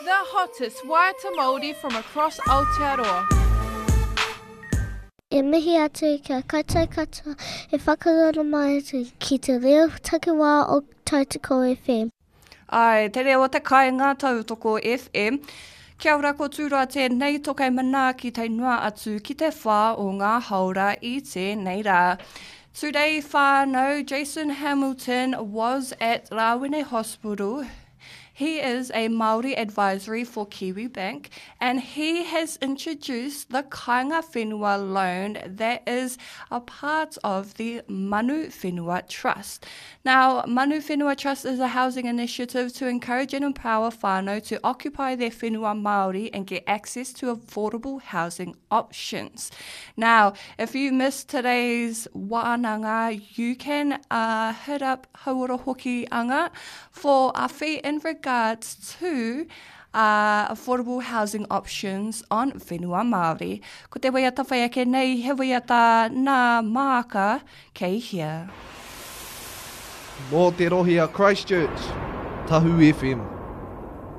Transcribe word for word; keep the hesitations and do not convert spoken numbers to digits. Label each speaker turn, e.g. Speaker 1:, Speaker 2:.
Speaker 1: The hottest waiata Māori from across Aotearoa.
Speaker 2: E mihi atu kia koutou katoa e whakarona mai atu ki te reo takiwā o Tautoko F M.
Speaker 3: Ai, te reo te kāinga Tautoko F M. Kia ora ko tūra tēnei tokai mana ki te noa atu ki te whā o ngā haura I tēnei rā. Today, whānau Jason Hamilton was at Rawene Hospital. He is a Māori advisory for Kiwi Bank, and he has introduced the Kāinga Whenua loan that is a part of the Manu Whenua Trust. Now, Manu Whenua Trust is a housing initiative to encourage and empower whānau to occupy their whenua Māori and get access to affordable housing options. Now, if you missed today's wānanga, you can uh, hit up Hauora Hoki Anga for a fee in regards to uh, affordable housing options on whenua Māori. Ko te waiata whai ake nei, he waiata nā māka kei hia.
Speaker 4: Mō te rohi a Christchurch, Tahu F M.